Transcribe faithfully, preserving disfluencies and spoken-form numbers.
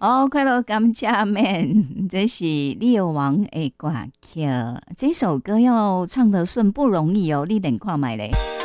哦，快乐感谢们，这是李友王的歌曲。这首歌要唱得顺不容易哦，你等看买嘞。